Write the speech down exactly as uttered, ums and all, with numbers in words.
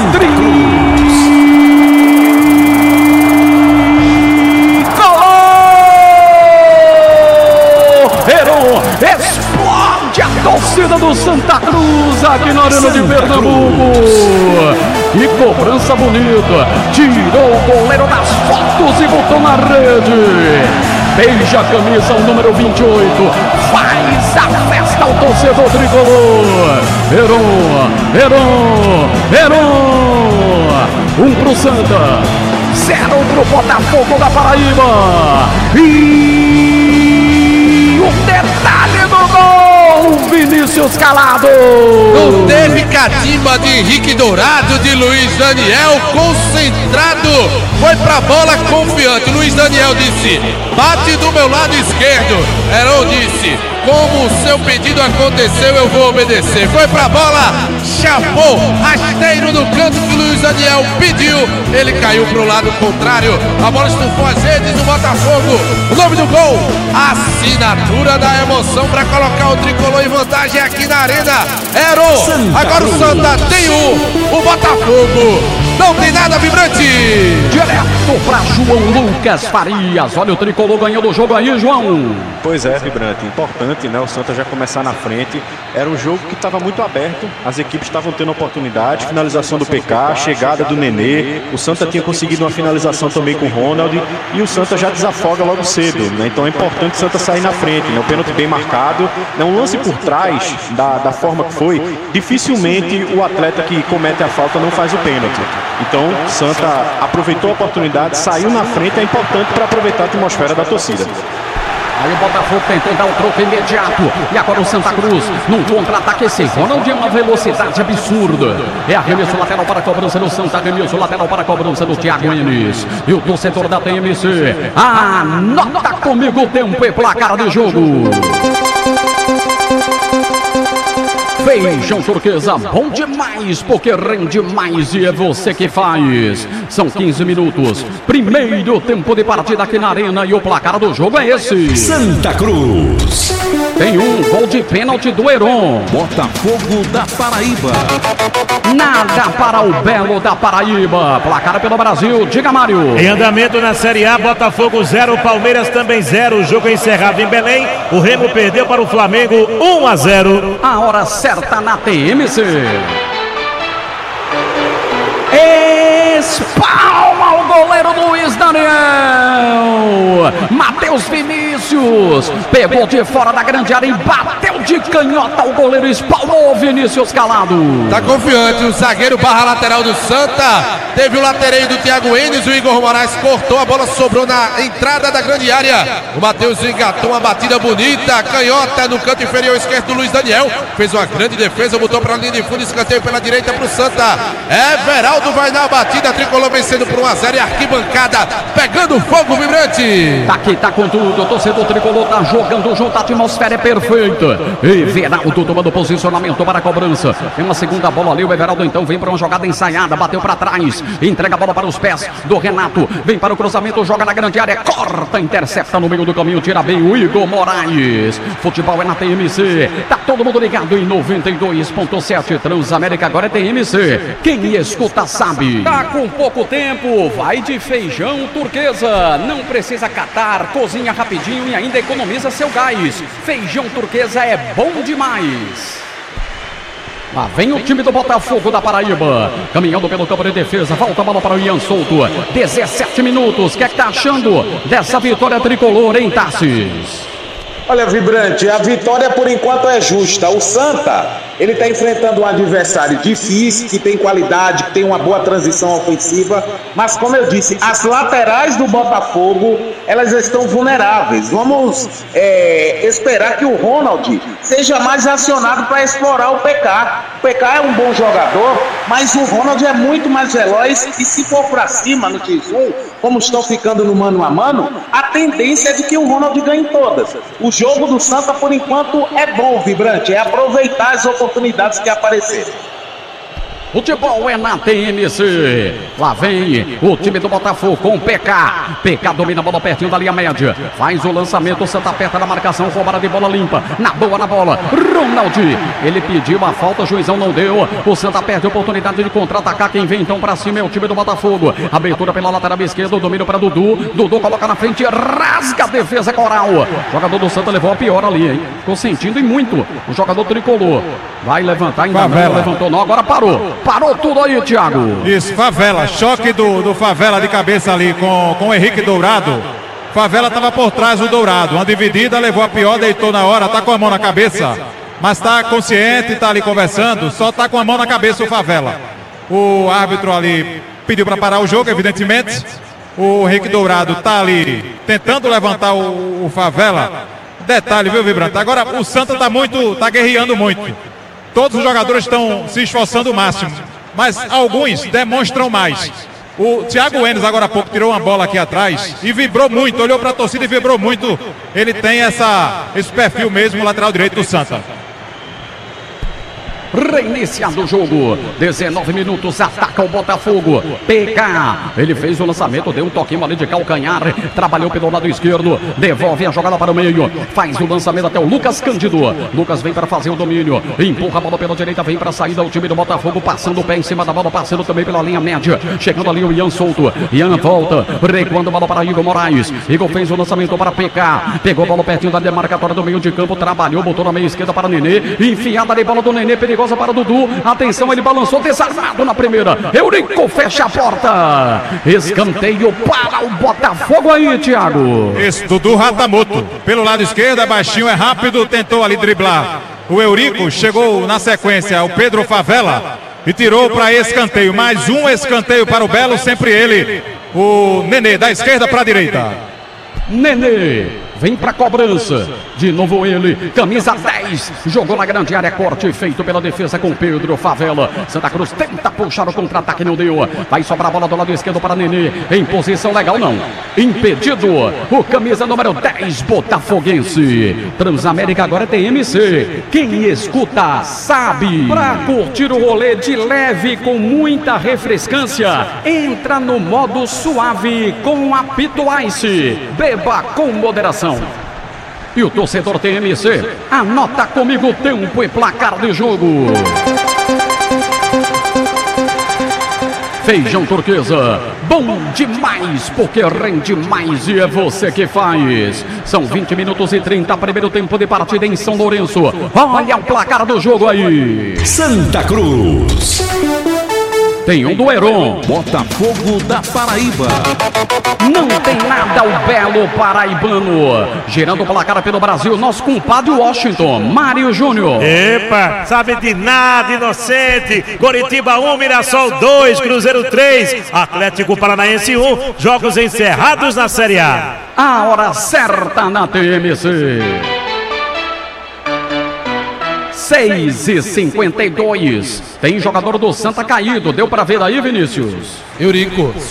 Cruz. Heron, explode a torcida do Santa Cruz aqui na Arena de Pernambuco. Que cobrança bonita, tirou o goleiro das fotos e botou na rede. Beija a camisa, o número vinte e oito, faz a festa ao torcedor tricolor. Heron, Heron, Heron, um pro Santa, zero pro Botafogo da Paraíba. E o detalhe do gol, Vinícius Calado. Não teve catimba de Henrique Dourado, de Luiz Daniel, concentrado, foi pra bola confiante. Luiz Daniel disse, bate do meu lado esquerdo. Heron disse, como o seu pedido aconteceu, eu vou obedecer. Foi pra bola, chapou, rasteiro no canto que o Luiz Daniel pediu. Ele caiu pro lado contrário, a bola estufou as redes do Botafogo. O nome do gol, assinatura da emoção para colocar o tricolor em vantagem aqui na Arena. Heron, agora o Santa tem um, o Botafogo não tem nada, Vibrante. Direto para João Lucas Farias. Olha o tricolor ganhando o jogo aí, João. Pois é, Vibrante, importante, né? O Santa já começar na frente. Era um jogo que estava muito aberto, as equipes estavam tendo oportunidade, finalização do P K, chegada do Nenê. O Santa tinha conseguido uma finalização também com o Ronald e o Santa já desafoga logo cedo, né? Então é importante o Santa sair na frente, né? O pênalti bem marcado, né? Um lance por trás da, da forma que foi, dificilmente o atleta que comete a falta não faz o pênalti. Então o Santa aproveitou a oportunidade, saiu na frente, é importante para aproveitar a atmosfera da torcida. Aí o Botafogo tentou dar o troco imediato. E agora o Santa Cruz num contra-ataque. Esse Ronald é uma velocidade absurda. É arremesso lateral para a cobrança do Santa. Arremesso lateral para a cobrança do Thiago Enes. E o torcedor da T M C anota comigo o tempo e placar de jogo. Feijão Turquesa, bom demais, porque rende mais e é você que faz. São quinze minutos, primeiro tempo de partida aqui na Arena e o placar do jogo é esse. Santa Cruz. Tem um gol de pênalti do Heron. Botafogo da Paraíba. Nada para o Belo da Paraíba. Placar pelo Brasil, diga Mário. Em andamento na Série A, Botafogo zero, Palmeiras também zero. O jogo é encerrado em Belém. O Remo perdeu para o Flamengo um a zero. A hora certa na T M C. Espalma o goleiro Luiz Daniel. Matheus Vinícius pegou de fora da grande área e bateu de canhota. O goleiro espalmou Vinícius Calado. Tá confiante o zagueiro barra lateral do Santa. Teve o latereio do Thiago Enes. O Igor Moraes cortou, a bola sobrou na entrada da grande área. O Matheus engatou uma batida bonita, canhota no canto inferior esquerdo do Luiz Daniel. Fez uma grande defesa, botou para a linha de fundo, escanteio pela direita para o Santa. Everaldo vai na batida, tricolor vencendo por um a zero e arquibancada pegando fogo, Vibrante. Tá aqui, tá com tudo, o torcedor tricolor tá jogando junto, a atmosfera é perfeita. Everaldo tomando posicionamento para a cobrança. Tem uma segunda bola ali, o Everaldo então vem para uma jogada ensaiada, bateu para trás, entrega a bola para os pés do Renato, vem para o cruzamento, joga na grande área, corta, intercepta no meio do caminho, tira bem o Igor Moraes. Futebol é na T M C, tá todo mundo ligado em noventa e dois ponto sete, Transamérica agora é T M C, quem escuta sabe. Tá com pouco tempo, vai de Feijão Turquesa, não precisa catar, cozinha rapidinho e ainda economiza seu gás. Feijão Turquesa é bom demais. Lá vem o time do Botafogo da Paraíba, caminhando pelo campo de defesa, volta a bola para o Ian Souto, dezessete minutos, o que é que tá achando dessa vitória tricolor em Tassis? Olha, Vibrante, a vitória por enquanto é justa. O Santa, ele está enfrentando um adversário difícil, que tem qualidade, que tem uma boa transição ofensiva, mas como eu disse, as laterais do Botafogo, elas estão vulneráveis. Vamos é, esperar que o Ronald seja mais acionado para explorar o P K. O P K é um bom jogador, mas o Ronald é muito mais veloz e se for para cima no X um, como estão ficando no mano a mano, a tendência é de que o Ronald ganhe todas. O jogo do Santa, por enquanto, é bom, Vibrante, é aproveitar as oportunidades que apareceram. Futebol é na T M C. Lá vem o time do Botafogo com o P K. P K domina a bola pertinho da linha média. Faz o lançamento, o Santa aperta na marcação, roubada de bola limpa. Na boa, na bola. Ronaldo. Ele pediu a falta, o juizão não deu. O Santa perde a oportunidade de contra-atacar. Quem vem então pra cima é o time do Botafogo. Abertura pela lateral esquerda, o domínio para Dudu. Dudu coloca na frente, rasga a defesa Coral. O jogador do Santa levou a pior ali, hein? Tô sentindo e muito. O jogador tricolor vai levantar, ainda Favela. não levantou não, agora parou. Parou tudo aí, Thiago. Isso, Favela, choque do, do Favela de cabeça ali com, com o Henrique Dourado. Favela estava por trás do Dourado, uma dividida, levou a pior, deitou na hora, tá com a mão na cabeça, mas tá consciente, tá ali conversando, só tá com a mão na cabeça o Favela. O árbitro ali pediu para parar o jogo, evidentemente. O Henrique Dourado tá ali tentando levantar o, o Favela. Detalhe, viu, Vibrante? Agora o Santa tá muito, tá guerreando muito. Todos os jogadores estão se esforçando o máximo, mas alguns demonstram mais. O Thiago Enes agora há pouco tirou uma bola aqui atrás e vibrou muito, olhou para a torcida e vibrou muito. Ele tem essa, esse perfil mesmo, lateral direito do Santa. Reiniciado o jogo, dezenove minutos, ataca o Botafogo. P K, ele fez o lançamento, deu um toquinho ali de calcanhar, trabalhou pelo lado esquerdo, devolve a jogada para o meio, faz o lançamento até o Lucas Cândido. Lucas vem para fazer o domínio, empurra a bola pela direita, vem para a saída o time do Botafogo, passando o pé em cima da bola, passando também pela linha média, chegando ali o Ian solto, Ian volta, recuando a bola para Igor Moraes. Igor fez o lançamento para P K, pegou a bola pertinho da demarcatória do meio de campo, trabalhou, botou na meia esquerda para Nenê, enfiada ali, bola do Nenê, perigosa para Dudu, atenção, ele balançou, desarmado na primeira, Eurico fecha a porta, escanteio para o Botafogo aí, Thiago. Esse Dudu Ratamoto, pelo lado esquerdo, baixinho, é rápido, tentou ali driblar o Eurico, chegou na sequência o Pedro Favela e tirou para escanteio, mais um escanteio para o Belo, sempre ele, o Nenê, da esquerda para a direita. Nenê vem pra cobrança, de novo ele, camisa dez, jogou na grande área, corte feito pela defesa com Pedro Favela. Santa Cruz tenta puxar o contra-ataque, não deu, vai sobrar a bola do lado esquerdo para Nenê, em posição legal não, impedido, o camisa número dez, botafoguense. Transamérica agora é T M C, quem escuta sabe. Pra curtir o rolê de leve com muita refrescância, entra no modo suave com apito Ice, beba com moderação. E o torcedor T M C, anota comigo o tempo e placar de jogo. Feijão Turquesa, bom demais, porque rende mais e é você que faz. São vinte minutos e trinta, primeiro tempo de partida em São Lourenço. Olha o placar do jogo aí. Santa Cruz. Tem um do Heron. Botafogo da Paraíba. Não tem nada o belo paraibano. Girando o placar pelo Brasil, nosso compadre Washington, Mário Júnior. Epa, sabe de nada, inocente. Coritiba um, Mirassol dois, Cruzeiro três, Atlético Paranaense um. Jogos encerrados na Série A. A hora certa na T M C. seis e cinquenta e dois. Tem jogador do Santa caído. Deu para ver aí, Vinícius? Eurico